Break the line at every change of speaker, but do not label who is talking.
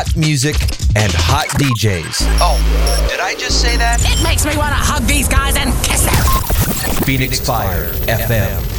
hot music and hot DJs.
Oh, did I just say that?
It makes me want to hug these guys and kiss them.
Phoenix Fire FM.